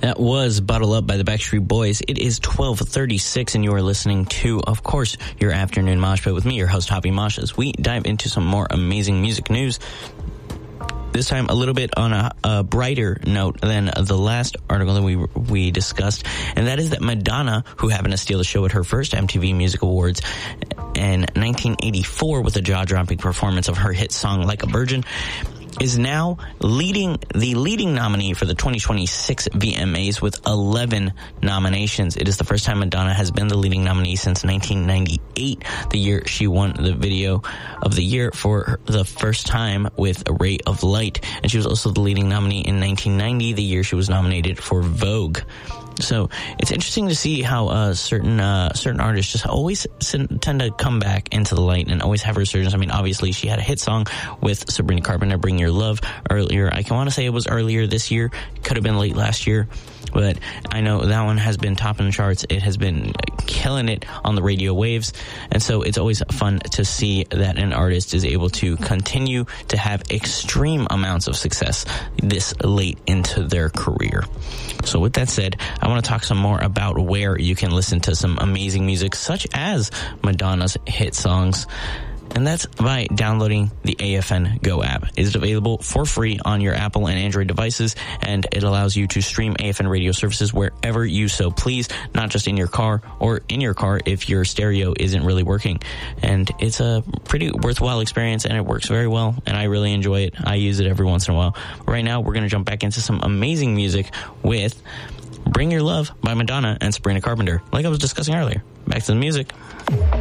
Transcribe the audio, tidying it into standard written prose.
That was Bottle Up by the Backstreet Boys. It is 12:36 and you are listening to, of course, your afternoon mosh pit with me, your host, Hoppy Mosh, as we dive into some more amazing music news. This time a little bit on a brighter note than the last article that we discussed, and that is that Madonna, who happened to steal the show at her first MTV Music Awards in 1984 with a jaw-dropping performance of her hit song Like a Virgin, is now the leading nominee for the 2026 VMAs with 11 nominations. It is the first time Madonna has been the leading nominee since 1998, the year she won the Video of the Year for the first time with A Ray of Light. And she was also the leading nominee in 1990, the year she was nominated for Vogue. So it's interesting to see how certain artists just always tend to come back into the light and always have resurgence. I mean, obviously, she had a hit song with Sabrina Carpenter, Bring Your Love, earlier. I want to say it was earlier this year. Could have been late last year. But I know that one has been topping the charts. It has been killing it on the radio waves. And so it's always fun to see that an artist is able to continue to have extreme amounts of success this late into their career. So with that said, I want to talk some more about where you can listen to some amazing music, such as Madonna's hit songs. And that's by downloading the AFN Go app. It is available for free on your Apple and Android devices, and it allows you to stream AFN radio services wherever you so please, not just in your car or in your car if your stereo isn't really working. And it's a pretty worthwhile experience, and it works very well, and I really enjoy it. I use it every once in a while. Right now, we're going to jump back into some amazing music with Bring Your Love by Madonna and Sabrina Carpenter, like I was discussing earlier. Back to the music.